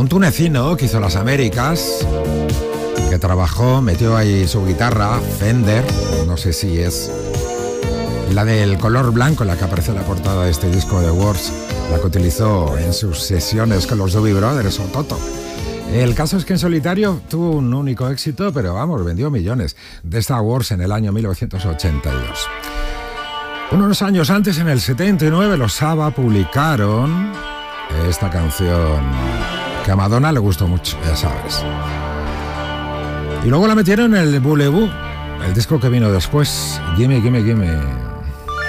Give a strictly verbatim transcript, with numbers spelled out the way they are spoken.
Un tunecino que hizo las Américas, que trabajó, metió ahí su guitarra, Fender, no sé si es la del color blanco, la que aparece en la portada de este disco de Wars, la que utilizó en sus sesiones con los Doobie Brothers o Toto. El caso es que en solitario tuvo un único éxito, pero vamos, vendió millones de Star Wars en el año mil novecientos ochenta y dos. Unos años antes, en el setenta y nueve, los ABBA publicaron esta canción que a Madonna le gustó mucho, ya sabes. Y luego la metieron en el Voulez-Vous, el disco que vino después, Gimme, Gimme, Gimme.